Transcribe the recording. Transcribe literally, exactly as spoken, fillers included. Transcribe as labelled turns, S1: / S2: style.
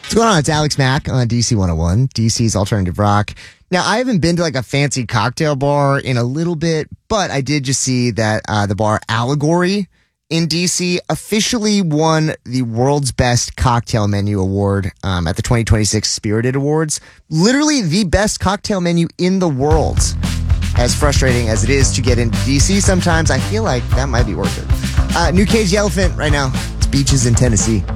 S1: What's going on? It's Alex Mack on D C one oh one, D C's Alternative Rock. Now, I haven't been to like a fancy cocktail bar in a little bit, but I did just see that uh, the bar Allegory in D C officially won the World's Best Cocktail Menu Award um, at the twenty twenty-six Spirited Awards. Literally the best cocktail menu in the world. As frustrating as it is to get into D C sometimes, I feel like that might be worth it. Uh, New Cage the Elephant right now. It's beaches in Tennessee.